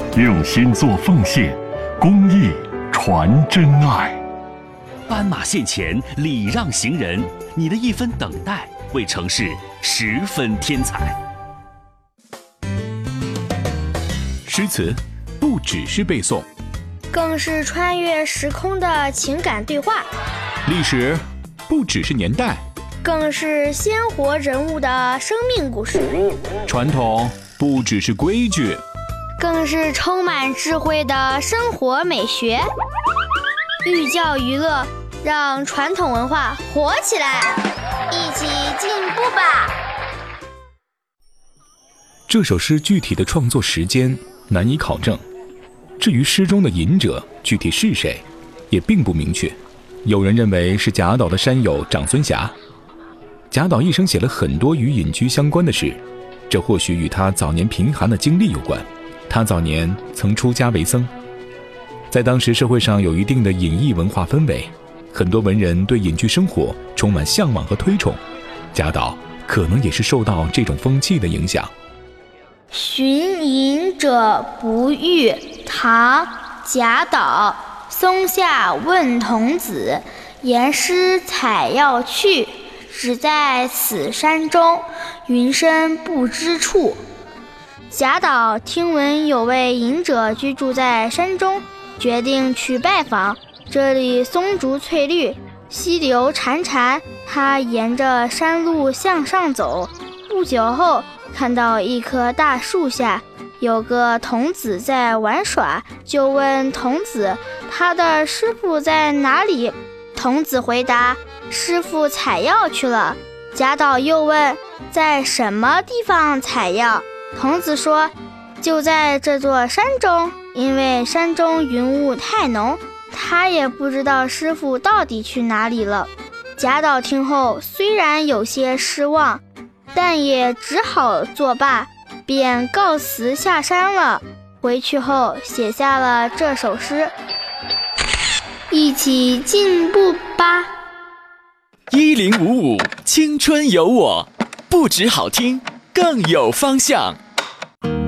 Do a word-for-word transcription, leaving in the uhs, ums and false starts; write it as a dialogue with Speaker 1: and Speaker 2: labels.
Speaker 1: 用心做奉献，公益传真爱。
Speaker 2: 斑马线前礼让行人，你的一分等待为城市十分添彩。
Speaker 3: 诗词不只是背诵，
Speaker 4: 更是穿越时空的情感对话；
Speaker 3: 历史不只是年代，
Speaker 4: 更是鲜活人物的生命故事；
Speaker 3: 传统不只是规矩，
Speaker 4: 更是充满智慧的生活美学。寓教于乐，让传统文化活起来，一起进步吧。
Speaker 3: 这首诗具体的创作时间难以考证，至于诗中的隐者具体是谁，也并不明确。有人认为是贾岛的山友长孙霞。贾岛一生写了很多与隐居相关的诗，这或许与他早年贫寒的经历有关。他早年曾出家为僧，在当时社会上有一定的隐逸文化氛围，很多文人对隐居生活充满向往和推崇，贾岛可能也是受到这种风气的影响。
Speaker 4: 寻隐者不遇，唐·贾岛。松下问童子，言师采药去，只在此山中，云深不知处。贾岛听闻有位隐者居住在山中，决定去拜访。这里松竹翠绿，溪流潺潺，他沿着山路向上走，不久后看到一棵大树下有个童子在玩耍，就问童子他的师傅在哪里。童子回答，师傅采药去了。贾岛又问，在什么地方采药？童子说，就在这座山中，因为山中云雾太浓，他也不知道师傅到底去哪里了。贾岛听后虽然有些失望，但也只好作罢，便告辞下山了。回去后写下了这首诗，一起进步吧。
Speaker 5: 一零五五青春有我，不止好听，更有方向。